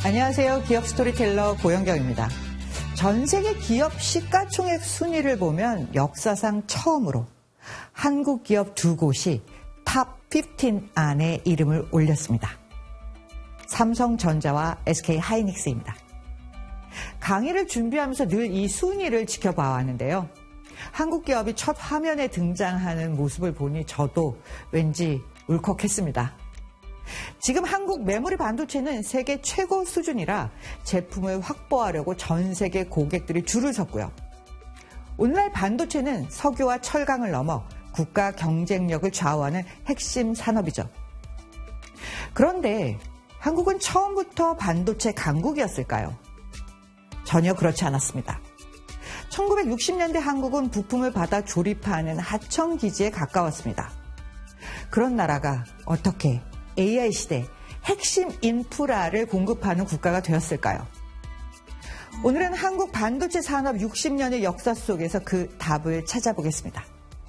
안녕하세요. 기업 스토리텔러 고영경입니다. 전 세계 기업 시가총액 순위를 보면 역사상 처음으로 한국 기업 두 곳이 탑 15 안에 이름을 올렸습니다. 삼성전자와 SK하이닉스입니다. 강의를 준비하면서 늘 이 순위를 지켜봐 왔는데요. 한국 기업이 첫 화면에 등장하는 모습을 보니 저도 왠지 울컥했습니다. 지금 한국 메모리 반도체는 세계 최고 수준이라 제품을 확보하려고 전 세계 고객들이 줄을 섰고요. 오늘날 반도체는 석유와 철강을 넘어 국가 경쟁력을 좌우하는 핵심 산업이죠. 그런데 한국은 처음부터 반도체 강국이었을까요? 전혀 그렇지 않았습니다. 1960년대 한국은 부품을 받아 조립하는 하청 기지에 가까웠습니다. 그런 나라가 어떻게 AI 시대 핵심 인프라를 공급하는 국가가 되었을까요? 오늘은 한국 반도체 산업 60년의 역사 속에서 그 답을 찾아보겠습니다.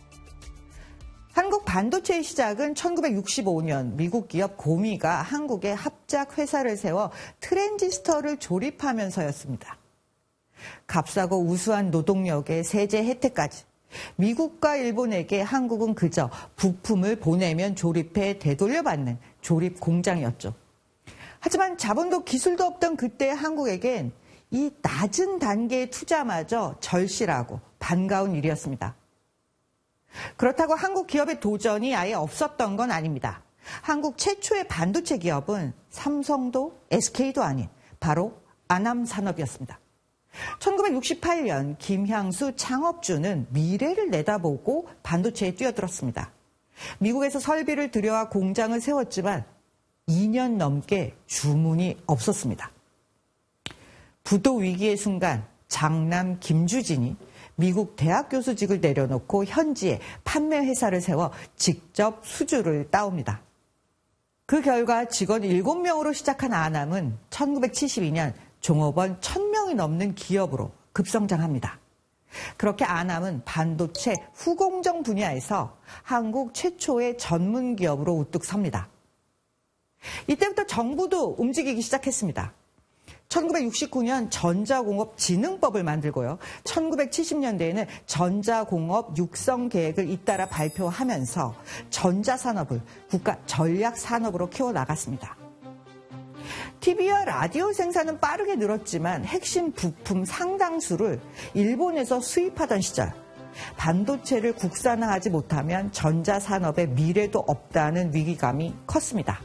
한국 반도체의 시작은 1965년 미국 기업 고미가 한국에 합작 회사를 세워 트랜지스터를 조립하면서였습니다. 값싸고 우수한 노동력의 세제 혜택까지 미국과 일본에게 한국은 그저 부품을 보내면 조립해 되돌려받는 조립 공장이었죠. 하지만 자본도 기술도 없던 그때 한국에겐 이 낮은 단계의 투자마저 절실하고 반가운 일이었습니다. 그렇다고 한국 기업의 도전이 아예 없었던 건 아닙니다. 한국 최초의 반도체 기업은 삼성도 SK도 아닌 바로 아남산업이었습니다. 1968년 김향수 창업주는 미래를 내다보고 반도체에 뛰어들었습니다. 미국에서 설비를 들여와 공장을 세웠지만 2년 넘게 주문이 없었습니다. 부도 위기의 순간 장남 김주진이 미국 대학 교수직을 내려놓고 현지에 판매 회사를 세워 직접 수주를 따옵니다. 그 결과 직원 7명으로 시작한 아남은 1972년 종업원 1000명이 넘는 기업으로 급성장합니다. 그렇게 아남은 반도체 후공정 분야에서 한국 최초의 전문 기업으로 우뚝 섭니다. 이때부터 정부도 움직이기 시작했습니다. 1969년 전자공업진흥법을 만들고요. 1970년대에는 전자공업 육성 계획을 잇따라 발표하면서 전자산업을 국가 전략산업으로 키워나갔습니다. TV와 라디오 생산은 빠르게 늘었지만 핵심 부품 상당수를 일본에서 수입하던 시절 반도체를 국산화하지 못하면 전자산업의 미래도 없다는 위기감이 컸습니다.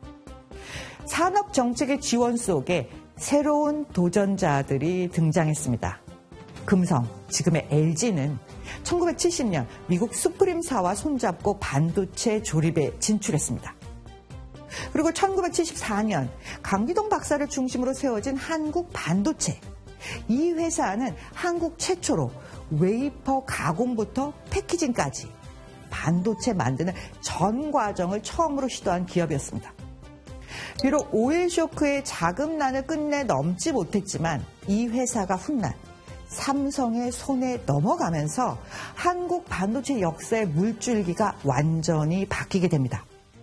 산업정책의 지원 속에 새로운 도전자들이 등장했습니다. 금성, 지금의 LG는 1970년 미국 수프림사와 손잡고 반도체 조립에 진출했습니다. 그리고 1974년 강기동 박사를 중심으로 세워진 한국 반도체. 이 회사는 한국 최초로 웨이퍼 가공부터 패키징까지 반도체 만드는 전 과정을 처음으로 시도한 기업이었습니다. 비록 오일 쇼크의 자금난을 끝내 넘지 못했지만 이 회사가 훗날 삼성의 손에 넘어가면서 한국 반도체 역사의 물줄기가 완전히 바뀌게 됩니다.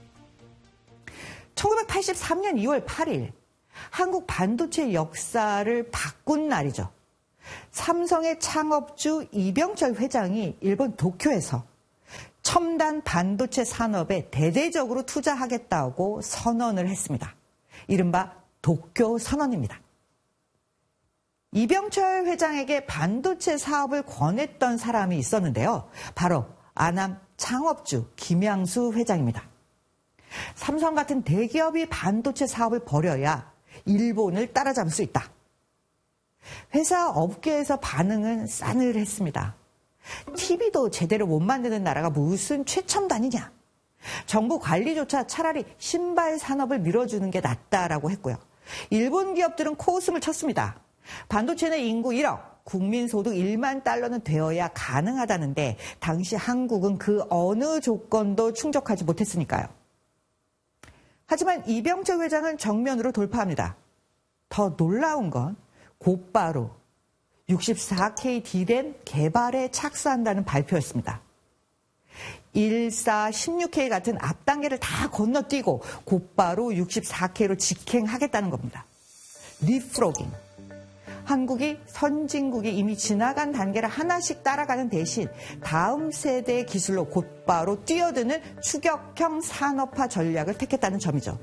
1983년 2월 8일 한국 반도체 역사를 바꾼 날이죠. 삼성의 창업주 이병철 회장이 일본 도쿄에서 첨단 반도체 산업에 대대적으로 투자하겠다고 선언을 했습니다. 이른바 도쿄 선언입니다. 이병철 회장에게 반도체 사업을 권했던 사람이 있었는데요. 바로 아남 창업주 김향수 회장입니다. 삼성 같은 대기업이 반도체 사업을 벌여야 일본을 따라잡을 수 있다. 회사 업계에서 반응은 싸늘했습니다. TV도 제대로 못 만드는 나라가 무슨 최첨단이냐. 정부 관리조차 차라리 신발 산업을 밀어주는 게 낫다라고 했고요. 일본 기업들은 코웃음을 쳤습니다. 반도체는 인구 1억, 국민소득 1만 달러는 되어야 가능하다는데 당시 한국은 그 어느 조건도 충족하지 못했으니까요. 하지만 이병철 회장은 정면으로 돌파합니다. 더 놀라운 건 곧바로 64K D램 개발에 착수한다는 발표였습니다. 14, 16K 같은 앞단계를 다 건너뛰고 곧바로 64K로 직행하겠다는 겁니다. 리프로깅. 한국이 선진국이 이미 지나간 단계를 하나씩 따라가는 대신 다음 세대의 기술로 곧바로 뛰어드는 추격형 산업화 전략을 택했다는 점이죠.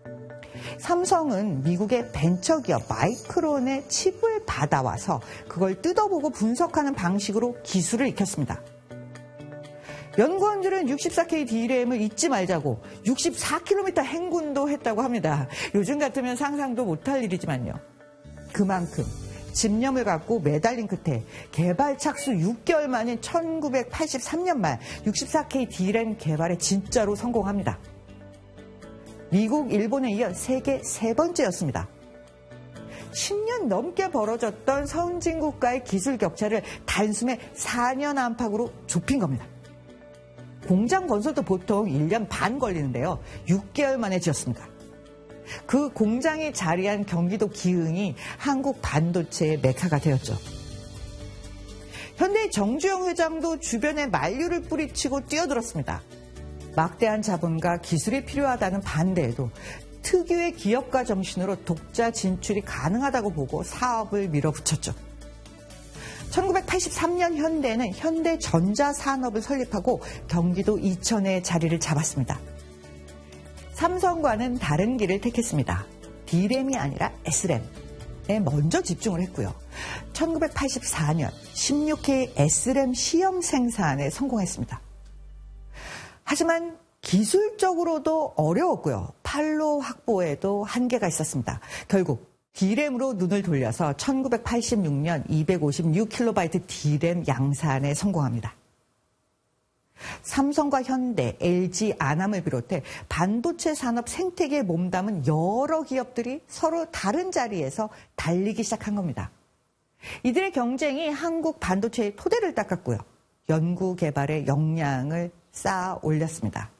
삼성은 미국의 벤처기업 마이크론의 칩을 받아와서 그걸 뜯어보고 분석하는 방식으로 기술을 익혔습니다. 연구원들은 64K D램을 잊지 말자고 64km 행군도 했다고 합니다. 요즘 같으면 상상도 못할 일이지만요. 그만큼 집념을 갖고 매달린 끝에 개발 착수 6개월 만인 1983년 말 64K D램 개발에 진짜로 성공합니다. 미국, 일본에 이어 세계 세 번째였습니다. 10년 넘게 벌어졌던 선진국가의 기술 격차를 단숨에 4년 안팎으로 좁힌 겁니다. 공장 건설도 보통 1년 반 걸리는데요. 6개월 만에 지었습니다. 그 공장이 자리한 경기도 기흥이 한국 반도체의 메카가 되었죠. 현대의 정주영 회장도 주변에 만류를 뿌리치고 뛰어들었습니다. 막대한 자본과 기술이 필요하다는 반대에도 특유의 기업가 정신으로 독자 진출이 가능하다고 보고 사업을 밀어붙였죠. 1983년 현대는 현대전자산업을 설립하고 경기도 이천에 자리를 잡았습니다. 삼성과는 다른 길을 택했습니다. D램이 아니라 S램에 먼저 집중을 했고요. 1984년 16K S램 시험 생산에 성공했습니다. 하지만 기술적으로도 어려웠고요. 판로 확보에도 한계가 있었습니다. 결국 D램으로 눈을 돌려서 1986년 256KB D램 양산에 성공합니다. 삼성과 현대, LG, 아남을 비롯해 반도체 산업 생태계에 몸담은 여러 기업들이 서로 다른 자리에서 달리기 시작한 겁니다. 이들의 경쟁이 한국 반도체의 토대를 닦았고요. 연구 개발의 역량을 쌓아 올렸습니다.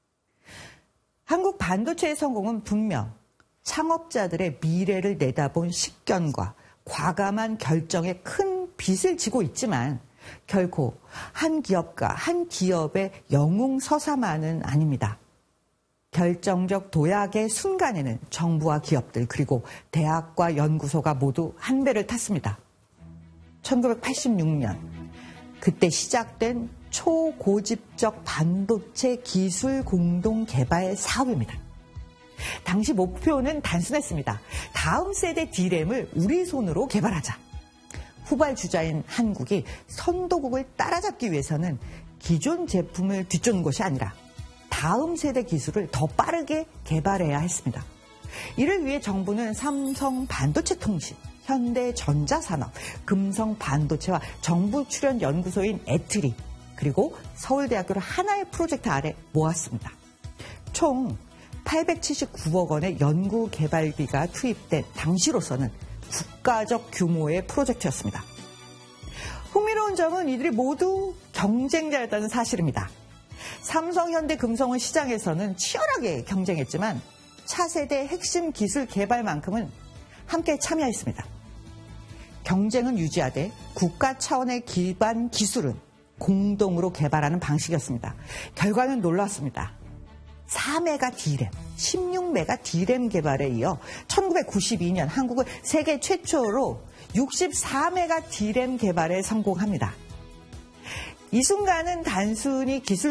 한국 반도체의 성공은 분명 창업자들의 미래를 내다본 식견과 과감한 결정에 큰 빚을 지고 있지만 결코 한 기업과 한 기업의 영웅서사만은 아닙니다. 결정적 도약의 순간에는 정부와 기업들 그리고 대학과 연구소가 모두 한 배를 탔습니다. 1986년 그때 시작된 초고집적 반도체 기술 공동 개발 사업입니다. 당시 목표는 단순했습니다. 다음 세대 D램을 우리 손으로 개발하자. 후발주자인 한국이 선도국을 따라잡기 위해서는 기존 제품을 뒤쫓는 것이 아니라 다음 세대 기술을 더 빠르게 개발해야 했습니다. 이를 위해 정부는 삼성 반도체통신, 현대전자산업, 금성반도체와 정부 출연 연구소인 애트리, 그리고 서울대학교를 하나의 프로젝트 아래 모았습니다. 총 879억 원의 연구 개발비가 투입된 당시로서는 국가적 규모의 프로젝트였습니다. 흥미로운 점은 이들이 모두 경쟁자였다는 사실입니다. 삼성, 현대, 금성은 시장에서는 치열하게 경쟁했지만 차세대 핵심 기술 개발만큼은 함께 참여했습니다. 경쟁은 유지하되 국가 차원의 기반 기술은 공동으로 개발하는 방식이었습니다. 결과는 놀랐습니다. 4메가 D램, 16메가 D램 개발에 이어 1992년 한국은 세계 최초로 64메가 D램 개발에 성공합니다. 이 순간은 단순히 기술